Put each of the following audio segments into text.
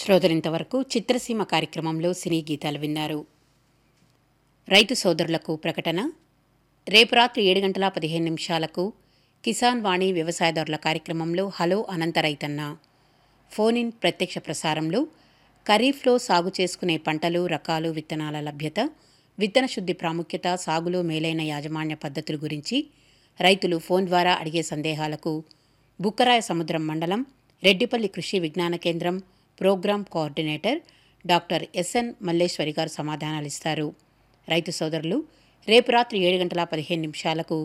శ్రోతలింతవరకు చిత్రసీమ కార్యక్రమంలో సినీ గీతాలు విన్నారు. రైతు సోదరులకు ప్రకటన. రేపు రాత్రి 7:15 కిసాన్ వాణి వ్యవసాయదారుల కార్యక్రమంలో హలో అనంత రైతన్న ఫోన్ ఇన్ ప్రత్యక్ష ప్రసారంలో ఖరీఫ్లో సాగు చేసుకునే పంటలు, రకాలు, విత్తనాల లభ్యత, విత్తన శుద్ధి ప్రాముఖ్యత, సాగులో మేలైన యాజమాన్య పద్ధతుల గురించి రైతులు ఫోన్ ద్వారా అడిగే సందేహాలకు బుక్కరాయ సముద్రం మండలం రెడ్డిపల్లి కృషి విజ్ఞాన కేంద్రం programme coordinator doctor SN Malleswari గారు సమాధానాలిస్తారు. రైతు సోదరులు రేపు రాత్రి 7:15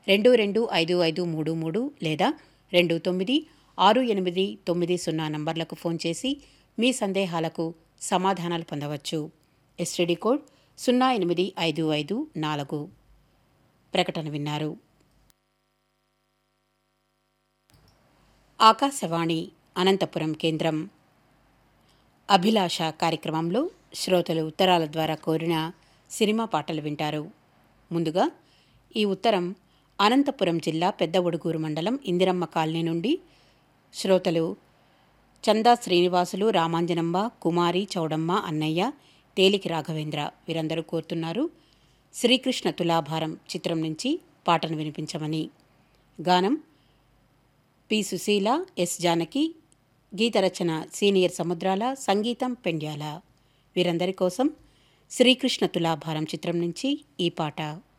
225533 లేదా 296890 నంబర్లకు ఫోన్ చేసి మీ సందేహాలకు సమాధానాలు పొందవచ్చు. STD code 08554. ప్రకటన విన్నారు. ఆకాశవాణి అనంతపురం కేంద్రం. అభిలాష కార్యక్రమంలో శ్రోతలు ఉత్తరాల ద్వారా కోరిన సినిమా పాటలు వింటారు. ముందుగా ఈ ఉత్తరం అనంతపురం జిల్లా పెద్ద ఒడుగూరు మండలం ఇందిరమ్మ కాలనీ నుండి శ్రోతలు చందా శ్రీనివాసులు, రామాంజనమ్మ, కుమారి, చౌడమ్మ, అన్నయ్య, తేలికి రాఘవేంద్ర వీరందరూ కోరుతున్నారు. శ్రీకృష్ణ తులాభారం చిత్రం నుంచి పాటను వినిపించమని. గానం P. Susheela, yes. Janaki, గీతరచన senior సముద్రాల, సంగీతం పెండ్యాల. వీరందరి కోసం శ్రీకృష్ణ తులాభారం చిత్రం నుంచి ఈ పాట.